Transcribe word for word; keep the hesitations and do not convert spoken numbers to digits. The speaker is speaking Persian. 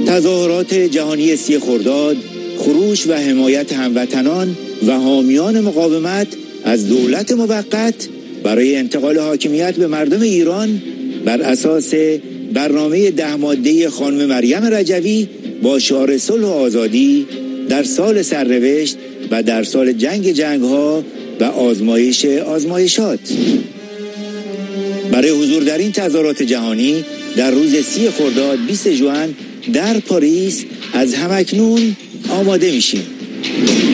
تظاهرات جهانی سی خرداد، خروش و حمایت هموطنان و حامیان مقاومت از دولت موقت برای انتقال حاکمیت به مردم ایران بر اساس برنامه ده ماده خانم مریم رجوی با شعار صلح و آزادی در سال سرنوشت و در سال جنگ جنگ‌ها و آزمایش آزمایشات. برای حضور در این تظاهرات جهانی در روز سی خرداد بیست ژوئن در پاریس از همکنون آماده میشیم.